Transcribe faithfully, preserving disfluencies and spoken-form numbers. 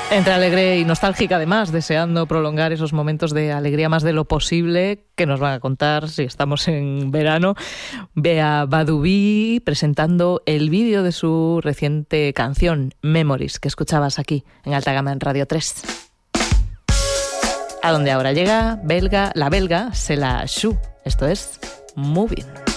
Entre alegre y nostálgica, además, deseando prolongar esos momentos de alegría más de lo posible que nos van a contar si estamos en verano. Bea Badoubi presentando el vídeo de su reciente canción Memories, que escuchabas aquí en Alta Gama en Radio tres. A donde ahora llega belga, la belga Sela Chou. Esto es Moving.